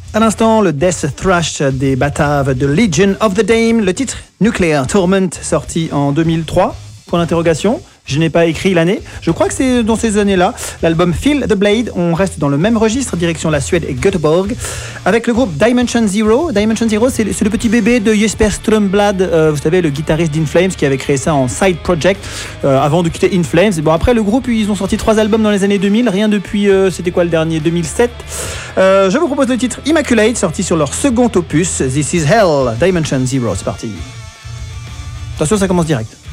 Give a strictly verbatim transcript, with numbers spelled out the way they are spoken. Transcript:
À l'instant, le death thrash des Bataves de Legion of the Dame, le titre Nuclear Torment, sorti en deux mille trois, point d'interrogation. Je n'ai pas écrit l'année, je crois que c'est dans ces années-là. L'album Feel the Blade, on reste dans le même registre, direction la Suède et Göteborg, avec le groupe Dimension Zero. Dimension Zero, c'est le, c'est le petit bébé de Jesper Strömblad, euh, vous savez, le guitariste d'In Flames, qui avait créé ça en side project euh, avant de quitter In Flames. Et bon, après, le groupe, ils ont sorti trois albums dans les années deux mille, rien depuis, euh, c'était quoi le dernier, deux mille sept. Euh, je vous propose le titre Immaculate, sorti sur leur second opus, This is Hell, Dimension Zero. C'est parti. Attention, ça commence direct.